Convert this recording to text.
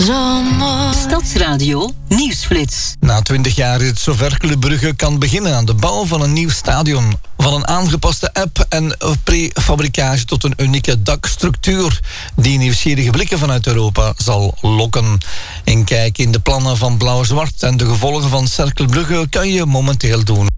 zomer. Stadsradio Nieuwsflits. Na 20 jaar is het zover. Club Brugge kan beginnen aan de bouw van een nieuw stadion. Van een aangepaste app en prefabricage tot een unieke dakstructuur die nieuwsgierige blikken vanuit Europa zal lokken. En kijk in de plannen van Blauw-Zwart en de gevolgen van Cercle Brugge kan je momenteel doen.